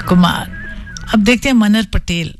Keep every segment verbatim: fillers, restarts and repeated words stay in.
कुमार। अब देखते हैं मनर पटेल।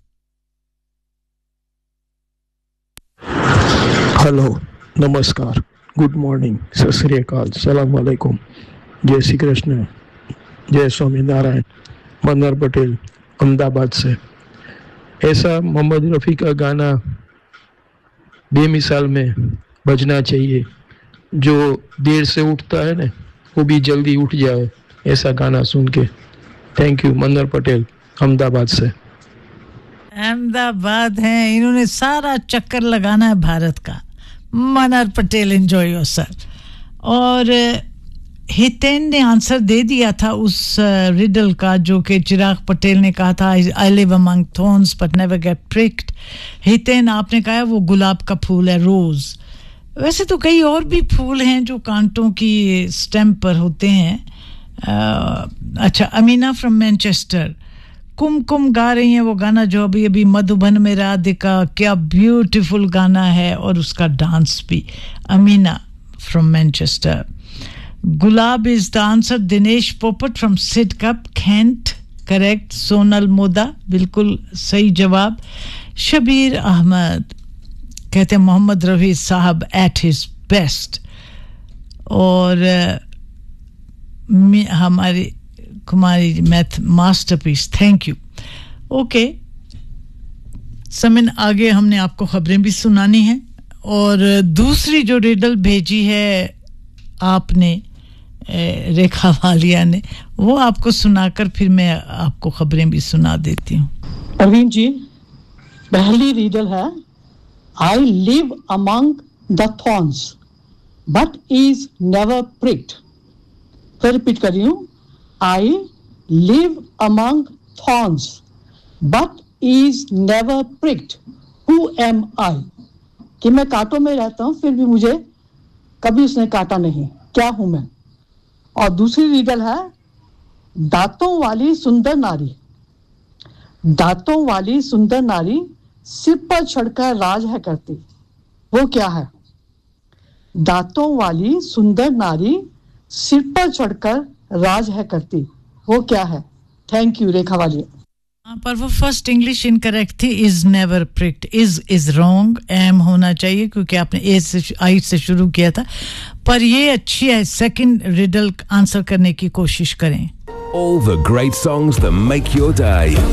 हेलो, नमस्कार, गुड मॉर्निंग, सत श्री अकाल, सलाम वालेकुम, जय श्री कृष्ण, जय स्वामी नारायण। मनर पटेल अहमदाबाद से। ऐसा मोहम्मद रफ़ी का गाना बेमिसाल में बजना चाहिए, जो देर से उठता है ना वो भी जल्दी उठ जाए, ऐसा गाना सुन के। Thank you. मनर पटेल अहमदाबाद से। अहमदाबाद हैं, इन्होंने सारा चक्कर लगाना है भारत का। मनर पटेल, एंजॉय योरसेल्फ। और हितेन ने आंसर दे दिया था उस रिडल का जो कि चिराग पटेल ने कहा था, I live among thorns but never get प्रिक्ड। Hiten, आपने कहा वो गुलाब का फूल है, रोज। वैसे तो कई और भी फूल हैं जो कांटों की स्टेम पर होते हैं। आ, अच्छा, अमीना फ्रॉम मैनचेस्टर, कुमकुम गा रही हैं वो गाना जो अभी अभी मधुबन में राधिका, क्या ब्यूटीफुल गाना है, और उसका डांस भी। Amina from Manchester. Gulab is the answer. Dinesh पोपट फ्रॉम सिडकप, कैंट, करेक्ट। सोनल मोदा, बिल्कुल सही जवाब। शबीर अहमद कहते हैं मोहम्मद रफ़ी साहब एट हिज बेस्ट। और uh, हमारी कुमारी math masterpiece, thank you. Okay समिन, आगे हमने आपको खबरें भी सुनानी है, और दूसरी जो रिडल भेजी है आपने, रेखा वालिया ने, वो आपको सुनाकर फिर मैं आपको खबरें भी सुना देती हूँ। अरविंद जी, पहली रिडल है, I live among the thorns but is never pricked। फिर रिपीट कर रही हूँ, I live among thorns but is never pricked, who am I? कि मैं कांटों में रहता हूँ फिर भी मुझे कभी उसने काटा नहीं, क्या हूं मैं? और दूसरी रीडल है, दांतों वाली सुंदर नारी, दांतों वाली सुंदर नारी सिर पर चढ़कर राज है करती, वो क्या है? दांतों वाली सुंदर नारी सिर पर चढ़कर राज है करती, वो क्या है? थैंक यू रेखा वाली। पर वो फर्स्ट इंग्लिश इनकरेक्ट थी, is never प्रिक्ड। Is is wrong, M होना चाहिए क्योंकि आपने ए से आई से शुरू किया था, पर ये अच्छी है। सेकंड रिडल आंसर करने की कोशिश करें। All the great songs that make your day.